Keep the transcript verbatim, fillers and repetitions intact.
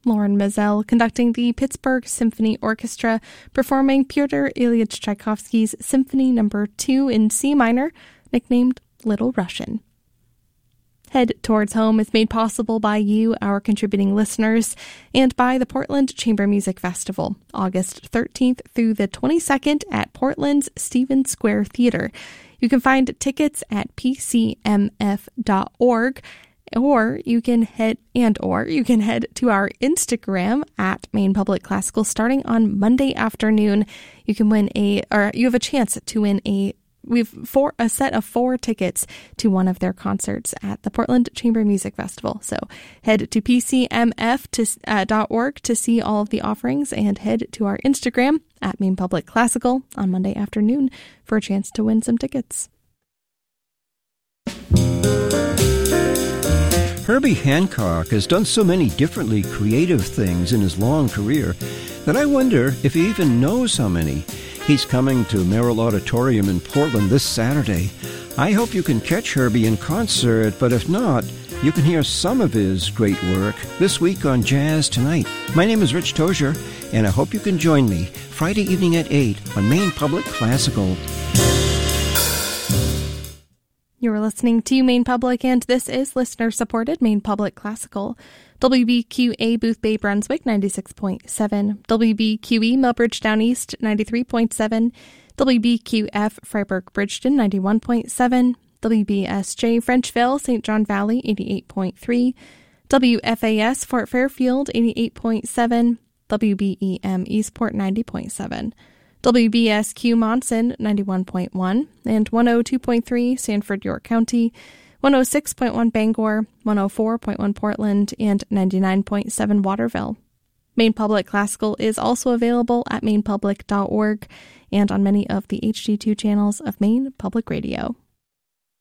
Lauren Mazel conducting the Pittsburgh Symphony Orchestra, performing Pyotr Ilyich Tchaikovsky's Symphony Number two in C minor, nicknamed Little Russian. Head Towards Home is made possible by you, our contributing listeners, and by the Portland Chamber Music Festival, August thirteenth through the twenty-second at Portland's Stevens Square Theater. You can find tickets at p c m f dot org. Or you can head and or you can head to our Instagram at Maine Public Classical starting on Monday afternoon. You can win a or you have a chance to win a we've four a set of four tickets to one of their concerts at the Portland Chamber Music Festival. So head to p c m f dot org to see all of the offerings and head to our Instagram at Maine Public Classical on Monday afternoon for a chance to win some tickets. Herbie Hancock has done so many differently creative things in his long career that I wonder if he even knows how many. He's coming to Merrill Auditorium in Portland this Saturday. I hope you can catch Herbie in concert, but if not, you can hear some of his great work this week on Jazz Tonight. My name is Rich Tozier, and I hope you can join me Friday evening at eight on Maine Public Classical. You're listening to Maine Public, and this is listener-supported Maine Public Classical. W B Q A Booth Bay, Brunswick, ninety-six point seven. W B Q E Melbridge Down East, ninety-three point seven. W B Q F Freiburg Bridgeton, ninety-one point seven. W B S J Frenchville, Saint John Valley, eighty-eight point three. W F A S Fort Fairfield, eighty-eight point seven. W B E M Eastport, ninety point seven. W B S Q Monson, ninety-one point one, and one oh two point three Sanford, York County, one oh six point one Bangor, one oh four point one Portland, and ninety-nine point seven Waterville. Maine Public Classical is also available at maine public dot org and on many of the H D two channels of Maine Public Radio.